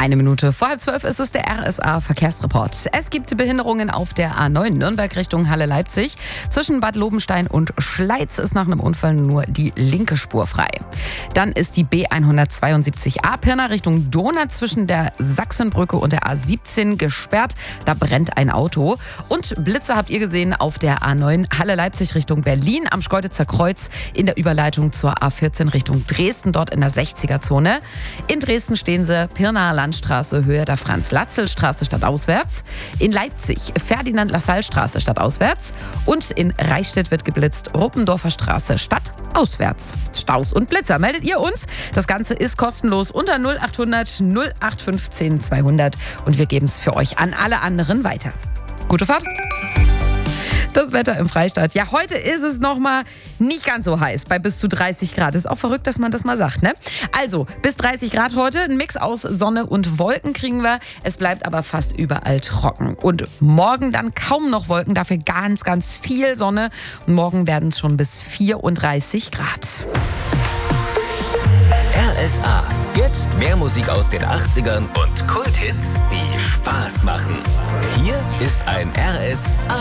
1 Minute vor 11:30 ist es der RSA-Verkehrsreport. Es gibt Behinderungen auf der A9 Nürnberg Richtung Halle-Leipzig. Zwischen Bad Lobenstein und Schleiz ist nach einem Unfall nur die linke Spur frei. Dann ist die B172a Pirna Richtung Donau zwischen der Sachsenbrücke und der A17 gesperrt. Da brennt ein Auto. Und Blitze habt ihr gesehen auf der A9 Halle-Leipzig Richtung Berlin am Schkeuditzer Kreuz in der Überleitung zur A14 Richtung Dresden, dort in der 60er-Zone. In Dresden stehen sie Pirnaer Landstraße, Höhe der Franz-Latzel-Straße stadtauswärts. In Leipzig Ferdinand-Lassalle-Straße stadtauswärts. Und in Reichstätt wird geblitzt Ruppendorfer Straße stadtauswärts. Staus und Blitzer meldet ihr uns. Das Ganze ist kostenlos unter 0800 0815 200 und wir geben es für euch an alle anderen weiter. Gute Fahrt! Das Wetter im Freistaat. Ja, heute ist es nochmal nicht ganz so heiß, bei bis zu 30 Grad. Ist auch verrückt, dass man das mal sagt, ne? Also, bis 30 Grad heute. Ein Mix aus Sonne und Wolken kriegen wir. Es bleibt aber fast überall trocken. Und morgen dann kaum noch Wolken, dafür ganz, ganz viel Sonne. Und morgen werden es schon bis 34 Grad. RSA. Jetzt mehr Musik aus den 80ern und Kulthits, die Spaß machen. Hier ist ein RSA.